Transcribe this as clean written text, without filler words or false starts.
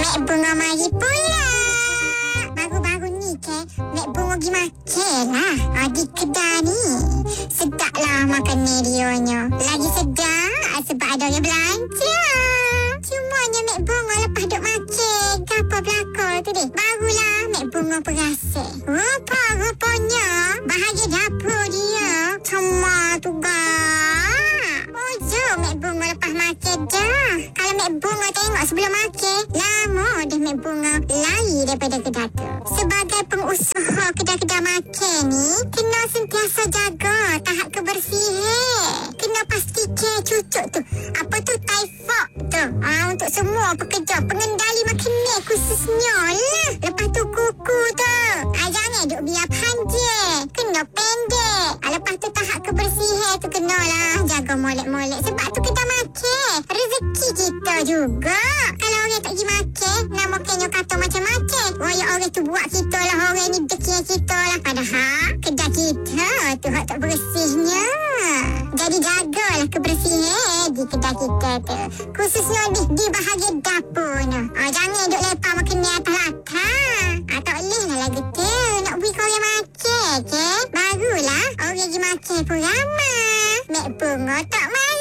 Mek Bunga mari pula. Baru-baru ni ke, Mek Bunga pergi makan lah. Di kedai ni. Sedap lah makan ni dionya. Lagi sedap sebab ada orang belanja. Cumanya Mek Bunga lepas duk makan, gapa belakang tu deh. Barulah Mek Bunga perasan. Rupa-rupanya bahagian dapur dia cuma tu gak. Ujung Mek Bunga lepas makan dah. Kalau Mek Bunga tengok sebelum makan, lama dah Mek Bunga lari daripada kedai tu. Sebagai pengusaha kedai-kedai makan ni, kena sentiasa jaga tahap kebersihan. Kena pastikan cucuk tu, apa tu, typhoid tu. Untuk semua pekerja pengendali makanan khususnya lah. Lepas tu kuku tu, jangan duk biar panjang, kena pendek. Lepas tu tahap kebersihan tu kenalah jaga molek-molek. Sebab tu kita makan rezeki kita juga. Kalau orang tak pergi makan, nama kenyo kata macam-macam. Royak orang tu buat kita lah, orang ni dekian kita lah. Padahal kedai kita tu hak tak bersihnya. Jadi jagalah kebersihan di kedai kita tu, khususnya di bahagian dapur ni. Jangan duk lepak makanan atas latar. Tak boleh lah lagu tu. Nak beri kau orang makan ke? Barulah orang pergi makan pun ramai. Mek Bunga tak makan.